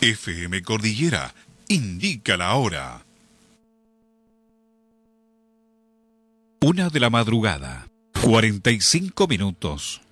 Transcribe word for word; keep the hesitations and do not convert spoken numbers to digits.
F M Cordillera indica la hora. Una de la madrugada, cuarenta y cinco minutos.